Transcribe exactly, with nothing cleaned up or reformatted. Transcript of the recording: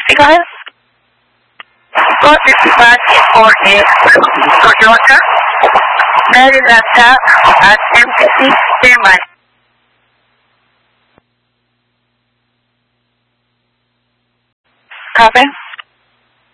Because God is divided for a Toyota, Maryland at M T C Semi. Copy.